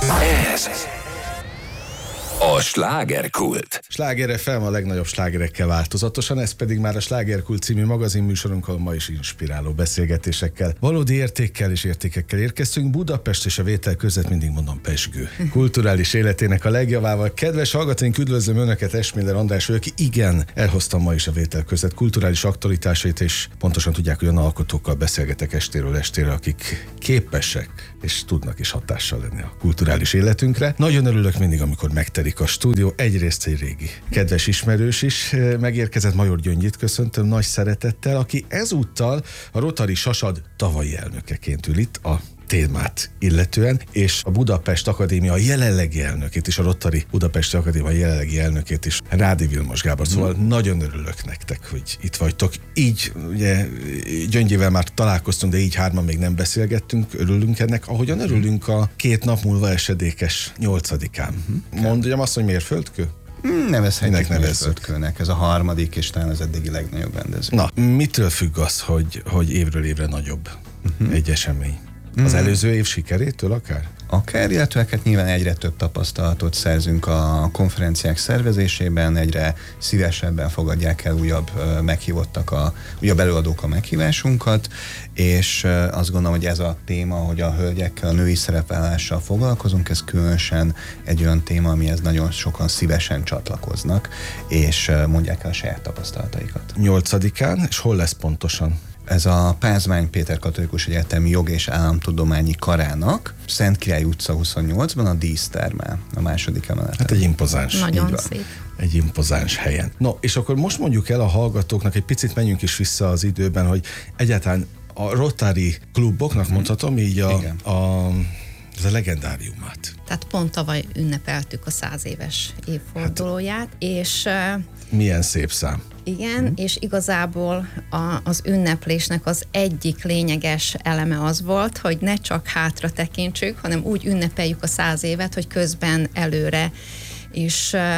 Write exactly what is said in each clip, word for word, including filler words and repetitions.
Ez a slágerkult. Sláger ef em a legnagyobb slágerekkel változatosan, ez pedig már a Slágerkult című magazinműsorunk, ahol ma is inspiráló beszélgetésekkel, valódi értékkel és értékekkel érkeztünk. Budapest és a vétel között mindig mondom pezsgő. Kulturális életének a legjavával. Kedves hallgatóink, üdvözlöm Önöket, Esmiller András vagyok. Igen, elhoztam ma is a vétel között kulturális aktualitásait, és pontosan tudják, hogy olyan alkotókkal beszélgetek estéről estére, akik képesek és tudnak is hatással lenni a kulturális életünkre. Nagyon örülök mindig, amikor megtelik a stúdió. Egyrészt egy régi kedves ismerős is megérkezett, Major Gyöngyit köszöntöm nagy szeretettel, aki ezúttal a Rotary Sasad tavalyi elnökeként ül itt a témát illetően, és a Budapest Akadémia jelenlegi elnökét is, a Rotary Budapesti Akadémia jelenlegi elnökét is, Rádi Vilmos Gábor. Szóval mm. nagyon örülök nektek, hogy itt vagytok. Így, ugye, Gyöngyivel már találkoztunk, de így hárman még nem beszélgettünk, örülünk ennek, ahogyan örülünk a két nap múlva esedékes nyolcadikán. Mm. Mondjam azt, hogy mérföldkő? Nevezhetjük mérföldkőnek, ez a harmadik és talán az eddigi legnagyobb rendezvény. Na, mitől függ az, hogy, hogy évről évre nagyobb uh-huh. egy esemény? Az előző év sikerétől akár? Akár, illetve hát nyilván egyre több tapasztalatot szerzünk a konferenciák szervezésében, egyre szívesebben fogadják el újabb meghívottak, a, újabb előadók a meghívásunkat, és azt gondolom, hogy ez a téma, hogy a hölgyekkel, a női szerepvállással foglalkozunk, ez különösen egy olyan téma, amihez nagyon sokan szívesen csatlakoznak, és mondják el a saját tapasztalataikat. Nyolcadikán, és hol lesz pontosan? Ez a Pázmány Péter Katolikus Egyetemi Jog- és Államtudományi Karának Szentkirály utca huszonnyolcban a dísztermel, a második emeleten. Hát egy impozáns. Nagyon szép. Egy impozáns helyen. No, és akkor most mondjuk el a hallgatóknak, egy picit menjünk is vissza az időben, hogy egyáltalán a Rotary kluboknak mondhatom így a, a ez a legendáriumát. Tehát pont tavaly ünnepeltük a száz éves évfordulóját, hát, és... milyen szép szám. Igen, mm. és igazából a, az ünneplésnek az egyik lényeges eleme az volt, hogy ne csak hátra tekintsük, hanem úgy ünnepeljük a száz évet, hogy közben előre is ö,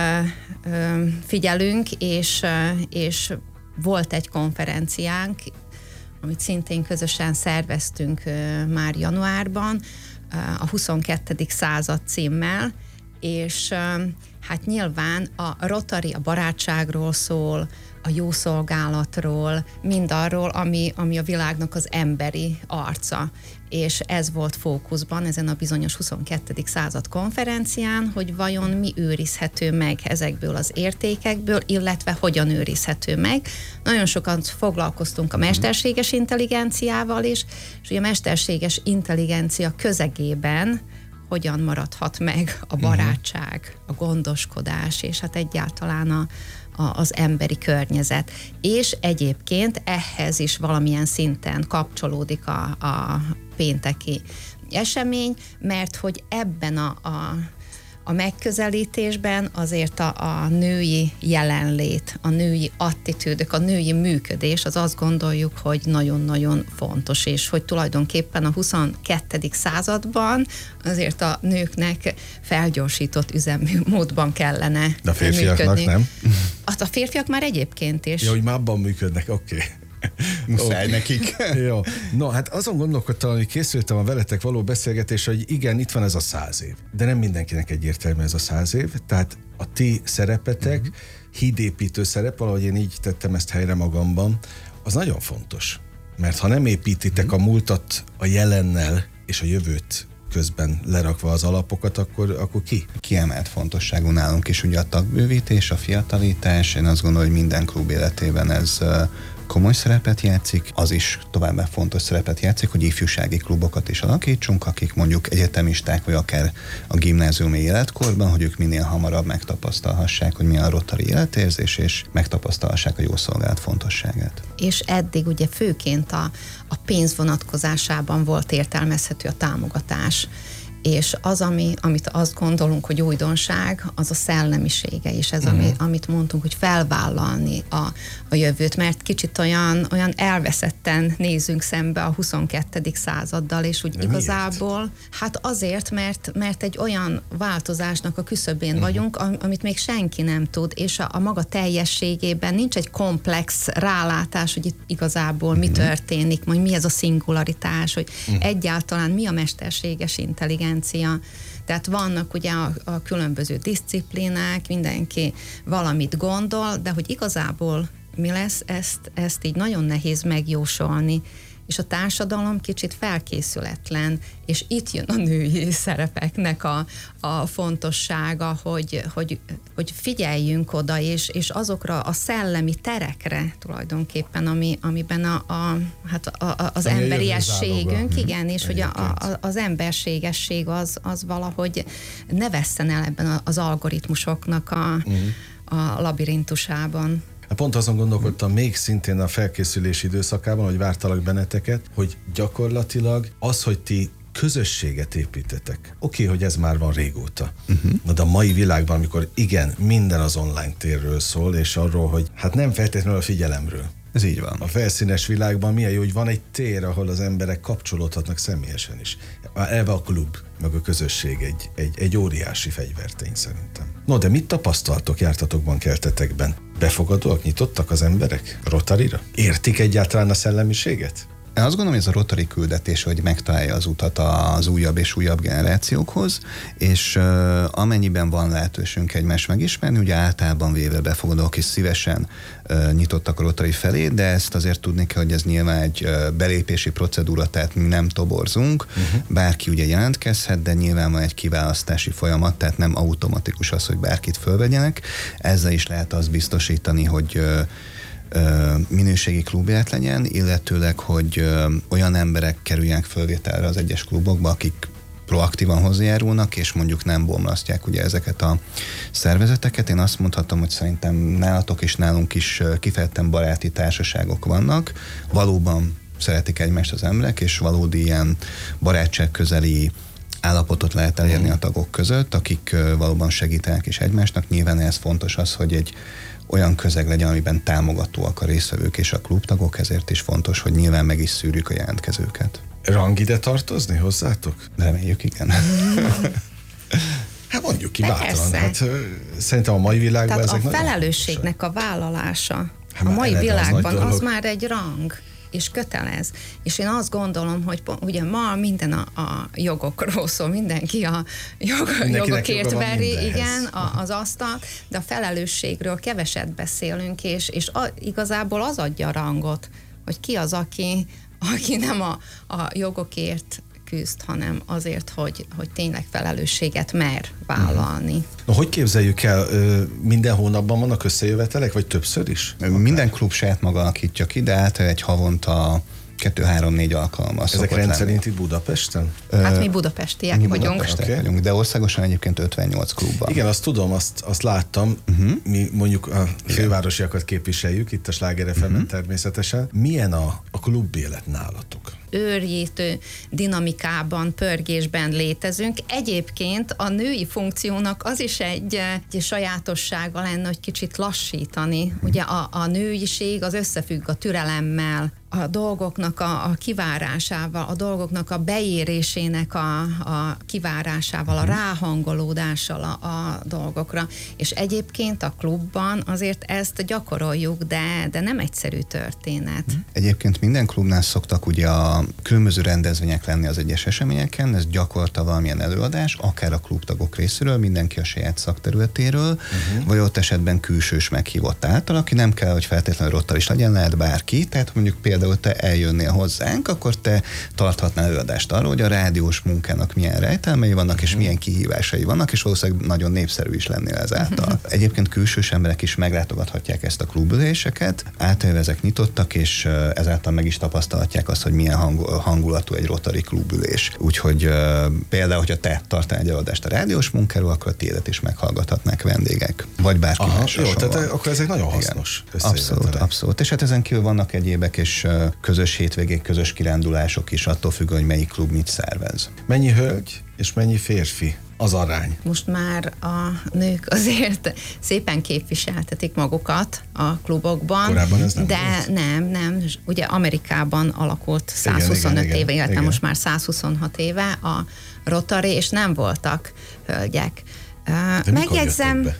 ö, figyelünk, és, ö, és volt egy konferenciánk, amit szintén közösen szerveztünk ö, már januárban, ö, a huszonkettedik század címmel, és ö, hát nyilván a Rotary a barátságról szól, a jó szolgálatról, mindarról, ami, ami a világnak az emberi arca. És ez volt fókuszban ezen a bizonyos huszonkettedik század konferencián, hogy vajon mi őrizhető meg ezekből az értékekből, illetve hogyan őrizhető meg. Nagyon sokan foglalkoztunk a mesterséges intelligenciával is, és ugye a mesterséges intelligencia közegében hogyan maradhat meg a barátság, a gondoskodás, és hát egyáltalán a, a, az emberi környezet. És egyébként ehhez is valamilyen szinten kapcsolódik a, a pénteki esemény, mert hogy ebben a, a, a megközelítésben azért a, a női jelenlét, a női attitűdök, a női működés, az azt gondoljuk, hogy nagyon-nagyon fontos, és hogy tulajdonképpen a huszonkettedik században azért a nőknek felgyorsított üzemmódban kellene de a férfiaknak működni. Nem? Hát a férfiak már egyébként is. Ja, hogy már abban működnek, oké. Okay. Muszáj okay. nekik. Jó. No, hát azon gondolkodtam, hogy készültem a veletek való beszélgetés, hogy igen, itt van ez a száz év. De nem mindenkinek egyértelmű ez a száz év. Tehát a ti szerepetek, uh-huh. hídépítő szerep, valahogy én így tettem ezt helyre magamban, az nagyon fontos. Mert ha nem építitek uh-huh. a múltat a jelennel és a jövőt közben lerakva az alapokat, akkor, akkor ki? Kiemelt fontosságú nálunk is ugye a tagbővítés, a fiatalítás. Én azt gondolom, hogy minden klub életében ez komoly szerepet játszik, az is továbbá fontos szerepet játszik, hogy ifjúsági klubokat is alakítsunk, akik mondjuk egyetemisták, vagy akár a gimnáziumi életkorban, hogy ők minél hamarabb megtapasztalhassák, hogy mi a Rotary életérzés, és megtapasztalhassák a jó szolgálat fontosságát. És eddig ugye főként a, a pénz vonatkozásában volt értelmezhető a támogatás. És az, ami, amit azt gondolunk, hogy újdonság, az a szellemisége, és ez, ami, amit mondtunk, hogy felvállalni a, a jövőt, mert kicsit olyan, olyan elveszett ketten nézzünk szembe a huszonkettedik századdal, és úgy de igazából, miért? hát azért, mert, mert egy olyan változásnak a küszöbén uh-huh. vagyunk, amit még senki nem tud, és a, a maga teljességében nincs egy komplex rálátás, hogy itt igazából mi uh-huh. történik, majd mi ez a szingularitás, hogy uh-huh. egyáltalán mi a mesterséges intelligencia. Tehát vannak ugye a, a különböző diszciplínák, mindenki valamit gondol, de hogy igazából mi lesz, ezt, ezt így nagyon nehéz megjósolni. És a társadalom kicsit felkészületlen, és itt jön a női szerepeknek a, a fontossága, hogy, hogy, hogy figyeljünk oda, és, és azokra a szellemi terekre tulajdonképpen, ami, amiben a, a, hát a, a, az ami emberiességünk, igen, és hogy a, a, az emberségesség az, az valahogy ne vesszen el ebben az algoritmusoknak a, a labirintusában. Pont azon gondolkodtam még szintén a felkészülési időszakában, hogy vártalak benneteket, hogy gyakorlatilag az, hogy ti közösséget építetek. Oké, okay, hogy ez már van régóta. Uh-huh. De a mai világban, amikor igen, minden az online térről szól, és arról, hogy hát nem feltétlenül a figyelemről. Ez így van. A felszínes világban milyen jó, hogy van egy tér, ahol az emberek kapcsolódhatnak személyesen is. Elve a klub, meg a közösség egy, egy, egy óriási fegyvertény szerintem. No, de mit tapasztaltok, jártatokban, keltetekben? Befogadóak, nyitottak az emberek Rotarira? Értik egyáltalán a szellemiséget? Én azt gondolom, hogy ez a Rotary küldetés, hogy megtalálja az utat az újabb és újabb generációkhoz, és uh, amennyiben van lehetőségünk egymást megismerni, ugye általában véve befogadók is szívesen uh, nyitottak a Rotary felé, de ezt azért tudni kell, hogy ez nyilván egy uh, belépési procedúra, tehát mi nem toborzunk, uh-huh. bárki ugye jelentkezhet, de nyilván van egy kiválasztási folyamat, tehát nem automatikus az, hogy bárkit fölvegyenek. Ezzel is lehet azt biztosítani, hogy uh, minőségi klubját legyen, illetőleg, hogy ö, olyan emberek kerüljenek fölvételre az egyes klubokba, akik proaktívan hozzájárulnak, és mondjuk nem bomlasztják ugye ezeket a szervezeteket. Én azt mondhatom, hogy szerintem nálatok és nálunk is kifejezetten baráti társaságok vannak. Valóban szeretik egymást az emberek, és valódi ilyen barátságközeli állapotot lehet elérni a tagok között, akik valóban segítenek is egymásnak. Nyilván ez fontos az, hogy egy olyan közeg legyen, amiben támogatóak a résztvevők és a klubtagok, ezért is fontos, hogy nyilván meg is szűrjük a jelentkezőket. Rang ide tartozni hozzátok? Reméljük, igen. Hát mondjuk ki bátran. Hát, szerintem a mai világban tehát ezek a felelősségnek a vállalása hát a mai világban az, az már egy rang, és kötelez. És én azt gondolom, hogy ugye ma minden a, a jogokról szól, mindenki a jog, jogokért veri, igen, a, az asztalt, de a felelősségről keveset beszélünk, és, és a, igazából az adja a rangot, hogy ki az, aki, aki nem a, a jogokért küzd, hanem azért, hogy, hogy tényleg felelősséget mer vállalni. Na, hogy képzeljük el, minden hónapban vannak összejövetelek, vagy többször is? Minden klub saját maga alakítja ki, de általában egy havonta kettő-három-négy alkalommal. Ezek rendszerint itt Budapesten? Hát mi budapestiek mi vagyunk. Budapestiek okay. vagyunk, de országosan egyébként ötvennyolc klub van. Igen, azt tudom, azt, azt láttam. Uh-huh. Mi mondjuk a fővárosiakat képviseljük, itt a Sláger ef emen uh-huh. természetesen. Milyen a, a klubélet nálatok? Őrjítő dinamikában, pörgésben létezünk. Egyébként a női funkciónak az is egy, egy sajátossága lenne, hogy kicsit lassítani. Ugye a, a nőiség az összefügg a türelemmel, a dolgoknak a, a kivárásával, a dolgoknak a beérésének a, a kivárásával, a ráhangolódással a, a dolgokra. És egyébként a klubban azért ezt gyakoroljuk, de, de nem egyszerű történet. Egyébként minden klubnál szoktak ugye a különböző rendezvények lenni az egyes eseményeken, ez gyakorta valamilyen előadás, akár a klubtagok részéről, mindenki a saját szakterületéről, uh-huh. vagy ott esetben külsős meghívott által, aki nem kell, hogy feltétlenül Rotary is legyen, lehet bárki, tehát mondjuk például te eljönnél hozzánk, akkor te tarthatnál előadást arról, hogy a rádiós munkának milyen rejtelmei vannak, uh-huh. és milyen kihívásai vannak, és valószínűleg nagyon népszerű is lennél ezáltal. Uh-huh. Egyébként külsős emberek is meglátogathatják ezt a klubüléseket, általában ezek nyitottak, és ezáltal meg is tapasztalhatják azt, hogy milyen hangulatú egy Rotary klubülés. Úgyhogy uh, például, hogyha te tartál egy előadást a rádiós munkáról, akkor a tiédet is meghallgathatnák vendégek. Vagy bárki Aha, más. Jó, tehát akkor ezek nagyon hasznos. Abszolút, abszolút. És hát ezen kívül vannak egyébek, és uh, közös hétvégék, közös kirándulások is, attól függően, hogy melyik klub mit szervez. Mennyi hölgy És mennyi férfi? Az arány. Most már a nők azért szépen képviseltetik magukat a klubokban. Korábban ez nem de volt. nem, nem. Ugye Amerikában alakult száz huszonöt igen, éve, igen, illetve igen. most már száz huszonhat éve a Rotary, és nem voltak hölgyek. De Megjegyzem, mikor jöttek be?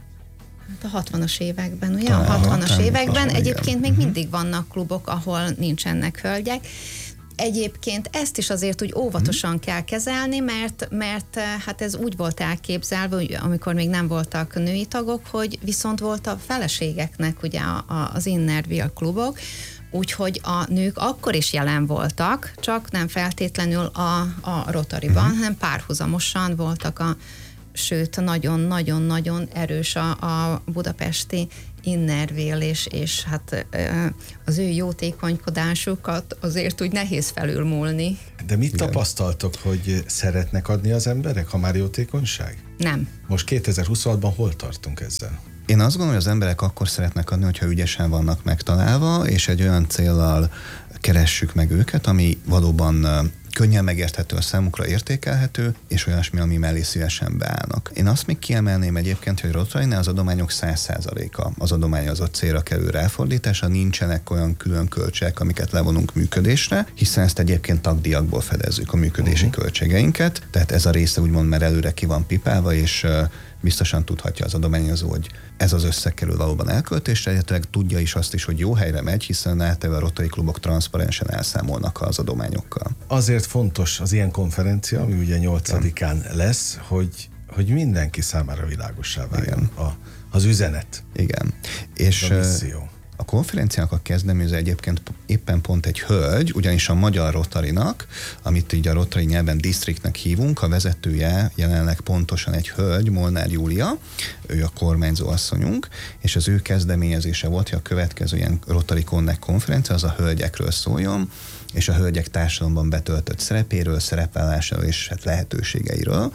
hát a hatvanas években, ugye? Aha, A hatvanas aha, években aha, egyébként igen. még mindig vannak klubok, ahol nincsenek hölgyek. Egyébként ezt is azért úgy óvatosan kell kezelni, mert, mert hát ez úgy volt elképzelve, hogy amikor még nem voltak női tagok, hogy viszont volt a feleségeknek ugye a, a, az Innerville klubok, úgyhogy a nők akkor is jelen voltak, csak nem feltétlenül a, a Rotaryban, uh-huh. hanem párhuzamosan voltak a, sőt, nagyon-nagyon-nagyon erős a, a budapesti Innerville, és, és hát az ő jótékonykodásukat azért úgy nehéz felülmúlni. De mit Igen. tapasztaltok, hogy szeretnek adni az emberek, ha már jótékonyság? Nem. Most kétezer-huszonhatban hol tartunk ezzel? Én azt gondolom, hogy az emberek akkor szeretnek adni, hogyha ügyesen vannak megtalálva, és egy olyan céllal keressük meg őket, ami valóban könnyen megérthető, a számukra értékelhető, és olyasmi, ami mellé szívesen beállnak. Én azt még kiemelném egyébként, hogy Rotarynál az adományok száz százaléka az adományozott célra kerül ráfordítása, nincsenek olyan külön költségek, amiket levonunk működésre, hiszen ezt egyébként tagdíjakból fedezzük a működési uh-huh. költségeinket, tehát ez a része úgymond már előre ki van pipálva, és biztosan tudhatja az adományozó, hogy ez az összeg kerül valóban elköltésre, illetve tudja is azt is, hogy jó helyre megy, hiszen általában a Rotary klubok transzparensen elszámolnak az adományokkal. Azért fontos az ilyen konferencia, ami ugye nyolcadikán lesz, hogy, hogy mindenki számára világossá váljon a, az üzenet. Igen. És a misszió. A konferenciának a kezdeményező egyébként éppen pont egy hölgy, ugyanis a Magyar Rotarynak, amit így a Rotary nyelven districtnek hívunk, a vezetője jelenleg pontosan egy hölgy, Molnár Júlia, ő a kormányzó asszonyunk, és az ő kezdeményezése volt, hogy a következő ilyen Rotary Connect konferencia az a hölgyekről szóljon, és a hölgyek társadalomban betöltött szerepéről, szerepvállásáról és hát lehetőségeiről.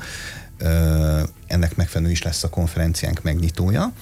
Ennek megfelelően is lesz a konferenciánk megnyitója.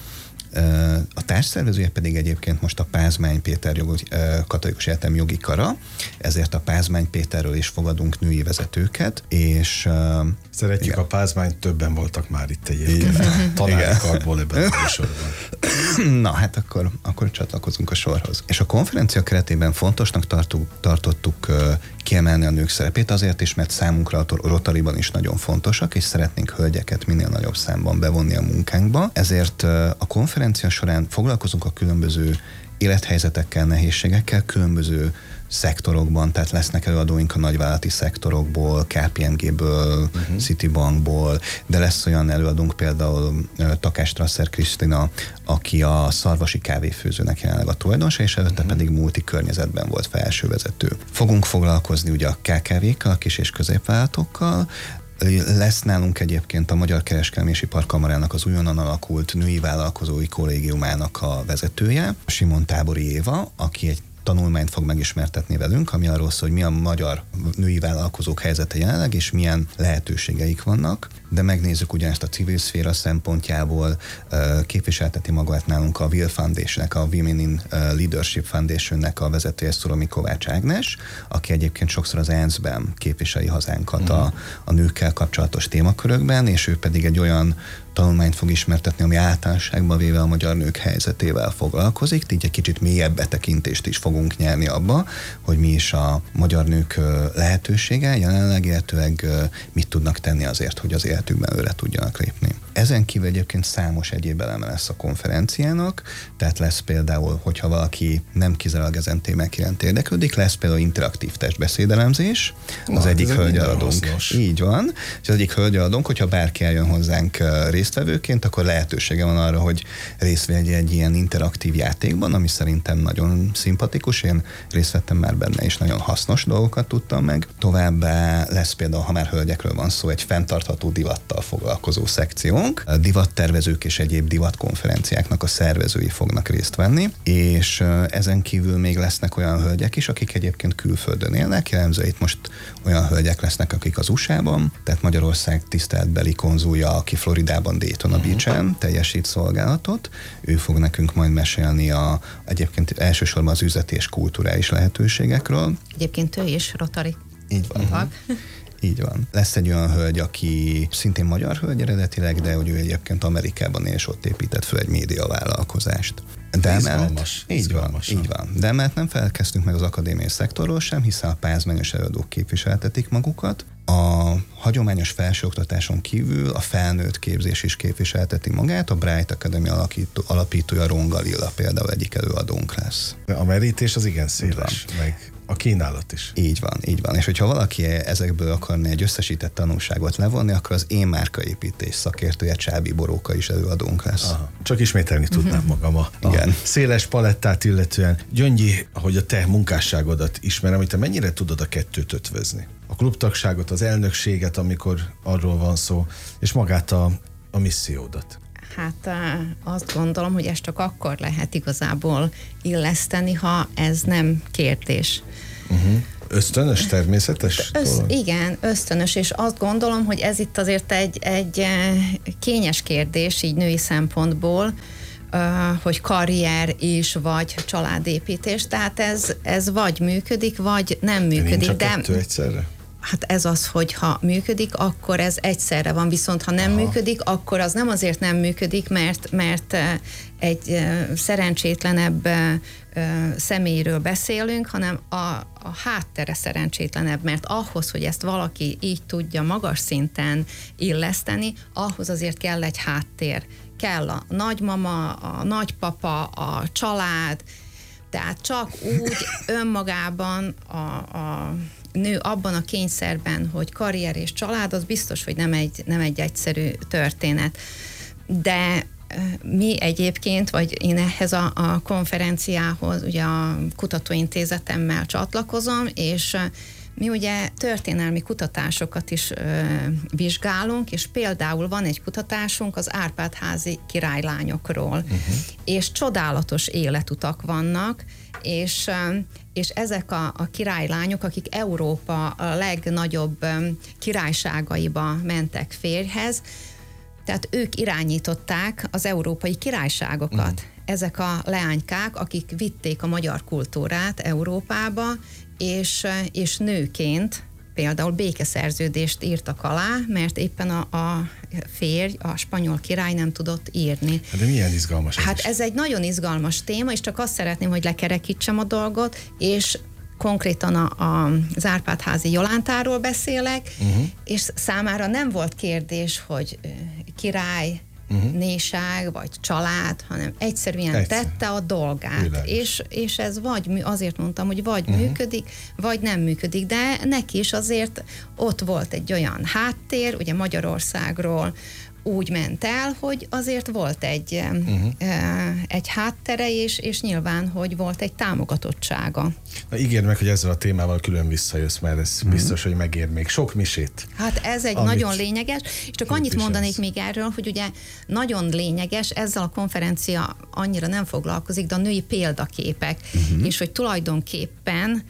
A társszervezője pedig egyébként most a Pázmány Péter jogi, Katolikus Egyetem jogi kara, ezért a Pázmány Péterről is fogadunk női vezetőket, és... Szeretjük igen. a Pázmányt, többen voltak már itt egyébként a tanári karból ebben a sorban. Na, hát akkor, akkor csatlakozunk a sorhoz. És a konferencia keretében fontosnak tartuk, tartottuk uh, kiemelni a nők szerepét, azért is, mert számunkra a Rotaryban is nagyon fontosak, és szeretnénk hölgyeket minél nagyobb számban bevonni a munkánkba. Ezért uh, a konferencia során foglalkozunk a különböző élethelyzetekkel, nehézségekkel, különböző szektorokban, tehát lesznek előadóink a nagyvállalati szektorokból, ká pé em gé-ből, uh-huh. Citibankból, de lesz olyan előadónk például Takás Strasser Krisztina, aki a Szarvasi kávéfőzőnek jelenleg a tulajdonosa, és előtte uh-huh. pedig multi környezetben volt felsővezető. Fogunk foglalkozni ugye a ká ká vékkal, a kis- és középvállalatokkal. Lesz nálunk egyébként a Magyar Kereskedelmi és Iparkamarának az újonnan alakult női vállalkozói kollégiumának a vezetője, Simon Tábori Éva, aki egy tanulmányt fog megismertetni velünk, ami arról szól, hogy mi a magyar női vállalkozók helyzete jelenleg, és milyen lehetőségeik vannak, de megnézzük ugyanezt a civil szféra szempontjából, képviselteti magát nálunk a Will Foundation-nek, a Women in Leadership Foundation-nek a vezetője Szoromi Kovács Ágnes, aki egyébként sokszor az é en es zé-ben képviseli hazánkat a, a nőkkel kapcsolatos témakörökben, és ő pedig egy olyan tanulmányt fog ismertetni, ami általánosságban véve a magyar nők helyzetével foglalkozik, így egy kicsit mélyebb betekintést is fogunk nyerni abba, hogy mi is a magyar nők lehetősége jelenleg, illetőleg mit tudnak tenni azért, hogy az életükben előre tudjanak lépni. Ezen kívül egyébként számos egyéb eleme lesz a konferenciának, tehát lesz például, hogyha valaki nem kizárólag ezen témák iránt érdeklődik, lesz például interaktív testbeszédelemzés, az Na, egyik ez hölgyeladónk. hasznos. Így van, és az egyik hölgyeladónk, hogyha bárki eljön hozzánk résztvevőként, akkor lehetősége van arra, hogy részt vegye egy ilyen interaktív játékban, ami szerintem nagyon szimpatikus, én részt vettem már benne, és nagyon hasznos dolgokat tudtam meg. Továbbá lesz például, ha már hölgyekről van szó, egy fenntartható divattal foglalkozó szekciónk. A divattervezők és egyéb divatkonferenciáknak a szervezői fognak részt venni, és ezen kívül még lesznek olyan hölgyek is, akik egyébként külföldön élnek, jellemzően itt most olyan hölgyek lesznek, akik az u es á-ban, tehát Magyarország tiszteletbeli konzulja, aki Floridában, Daytona uh-huh. Beach-en teljesít szolgálatot. Ő fog nekünk majd mesélni a, egyébként elsősorban az üzleti és kulturális lehetőségekről. Egyébként ő is Rotary. Így van. Uh-huh. Így van. Lesz egy olyan hölgy, aki szintén magyar hölgy eredetileg, de hogy ő egyébként Amerikában él, és ott épített fel egy médiavállalkozást. De izgalmas. Így izgalmas, van, így van. De emellett nem felkeztünk meg az akadémiai szektorról sem, hiszen a pázmányos előadók képviseltetik magukat. A hagyományos felsőoktatáson kívül a felnőtt képzés is képviselteti magát. A Bright Academy alakító, alapítója Ronga Lilla például egyik előadónk lesz. A merítés az igen széles, meg a kínálat is. Így van, így van. És hogyha valaki ezekből akarna egy összesített tanulságot levonni, akkor az én márkaépítés szakértője Csábi Boróka is előadónk lesz. Aha. Csak ismételni tudnám magam a, igen. a széles palettát illetően. Gyöngyi, hogy a te munkásságodat ismerem, hogy te mennyire tudod a kettőt ötvözni? A klubtagságot, az elnökséget, amikor arról van szó, és magát a, a missziódat. Hát azt gondolom, hogy ezt csak akkor lehet igazából illeszteni, ha ez nem kérdés. Uh-huh. Ösztönös, természetes? Össz, igen, ösztönös, és azt gondolom, hogy ez itt azért egy, egy kényes kérdés, így női szempontból, hogy karrier is, vagy családépítés, tehát ez, ez vagy működik, vagy nem működik. Nincs a de kettő egyszerre? Hát ez az, hogy ha működik, akkor ez egyszerre van, viszont ha nem Aha. működik, akkor az nem azért nem működik, mert, mert egy szerencsétlenebb személyről beszélünk, hanem a, a háttere szerencsétlenebb, mert ahhoz, hogy ezt valaki így tudja magas szinten illeszteni, ahhoz azért kell egy háttér. Kell a nagymama, a nagypapa, a család, tehát csak úgy önmagában a, a nő abban a kényszerben, hogy karrier és család, az biztos, hogy nem egy, nem egy egyszerű történet. De mi egyébként, vagy én ehhez a, a konferenciához, ugye a kutatóintézetemmel csatlakozom, és mi ugye történelmi kutatásokat is ö, vizsgálunk, és például van egy kutatásunk az Árpád-házi királylányokról, uh-huh. és csodálatos életutak vannak, és, ö, és ezek a, a királylányok, akik Európa a legnagyobb ö, királyságaiba mentek férjhez, tehát ők irányították az európai királyságokat. Uh-huh. Ezek a leánykák, akik vitték a magyar kultúrát Európába, és, és nőként például békeszerződést írtak alá, mert éppen a, a férj, a spanyol király nem tudott írni. Hát de milyen izgalmas ez Hát is. ez egy nagyon izgalmas téma, és csak azt szeretném, hogy lekerekítsem a dolgot, és konkrétan a, a, az Árpád-házi Jolántáról beszélek, uh-huh. és számára nem volt kérdés, hogy király, Uh-huh. néság, vagy család, hanem egyszerűen Egyszer. tette a dolgát. És, és ez vagy, azért mondtam, hogy vagy uh-huh. működik, vagy nem működik, de neki is azért ott volt egy olyan háttér, ugye Magyarországról úgy ment el, hogy azért volt egy, uh-huh. egy háttere, és, és nyilván, hogy volt egy támogatottsága. Na ígérd meg, hogy ezzel a témával külön visszajössz, mert ez uh-huh. biztos, hogy megér még sok misét. Hát ez egy nagyon lényeges, és csak annyit mondanék még erről, hogy ugye nagyon lényeges, ezzel a konferencia annyira nem foglalkozik, de a női példaképek, uh-huh. és hogy tulajdonképpen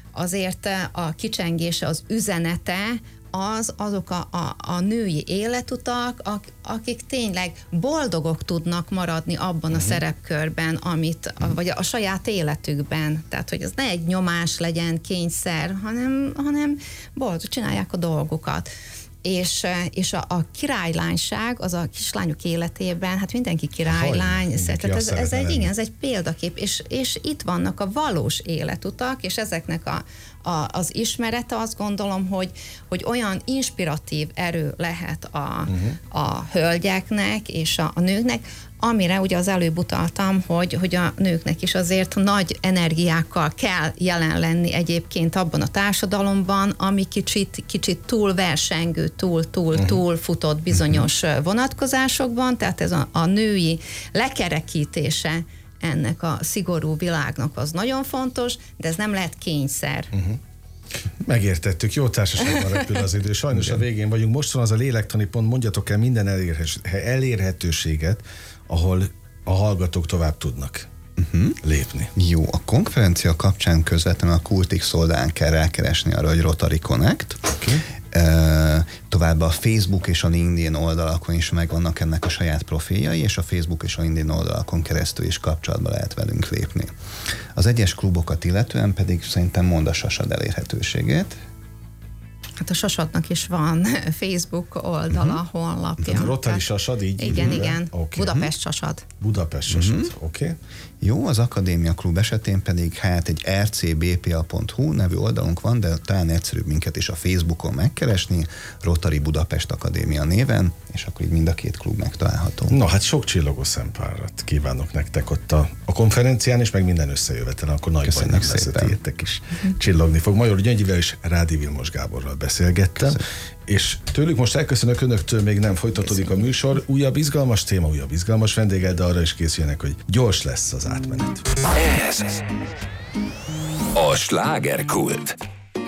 azért a kicsengése, az üzenete, az azok a, a, a női életutak, ak, akik tényleg boldogok tudnak maradni abban uh-huh. a szerepkörben, amit, a, vagy a saját életükben. Tehát, hogy ez ne egy nyomás legyen, kényszer, hanem, hanem boldog, csinálják a dolgukat. És, és a, a királylányság, az a kislányok életében, hát mindenki királylány, tehát ez, ez, egy, igen, ez egy példakép, és, és itt vannak a valós életutak, és ezeknek a, a, az ismerete, azt gondolom, hogy, hogy olyan inspiratív erő lehet a, uh-huh. a hölgyeknek és a, a nőknek, amire ugye az előbb utaltam, hogy, hogy a nőknek is azért nagy energiákkal kell jelen lenni egyébként abban a társadalomban, ami kicsit, kicsit túl versengő, túl, túl, uh-huh. túl futott bizonyos uh-huh. vonatkozásokban, tehát ez a, a női lekerekítése ennek a szigorú világnak az nagyon fontos, de ez nem lehet kényszer. Uh-huh. Megértettük, jó társaságban repül az idő. Sajnos igen. A végén vagyunk. Most van az a lélektani pont, mondjatok el minden elérhes, elérhetőséget, ahol a hallgatók tovább tudnak uh-huh. lépni. Jó, a konferencia kapcsán közvetlenül a Kultix oldalán kell rákeresni arra, hogy Rotary Connect. Okay. Uh, továbbá a Facebook és a LinkedIn oldalakon is megvannak ennek a saját profiljai, és a Facebook és a LinkedIn oldalakon keresztül is kapcsolatba lehet velünk lépni. Az egyes klubokat illetően pedig szerintem mondd a Sasad elérhetőségét. Hát a Sasadnak is van Facebook oldala, uh-huh. honlapja. Tehát a Rotary Sasad, így igen, igen. Okay. Budapest Sasad. Budapest Sasad, uh-huh. oké. Okay. Jó, az Akadémia Klub esetén pedig hát egy er cé bé pé á pont hú nevű oldalunk van, de talán egyszerűbb minket is a Facebookon megkeresni, Rotary Budapest Akadémia néven, és akkor így mind a két klub megtalálható. Na hát sok csillogó szempárat kívánok nektek ott a, a konferencián, és meg minden összejövetelen, akkor nagy baj nem lesz, tiétek is csillogni fog. Major Gyöngyivel és Rádi Vilmos Gáborral beszélgettem, köszönöm. És tőlük most elköszönök, önöktől még nem folytatódik köszönöm. A műsor. Újabb izgalmas téma, újabb izgalmas vendéggel, de arra is készüljenek, hogy gyors lesz az átmenet. Ez a Slágerkult.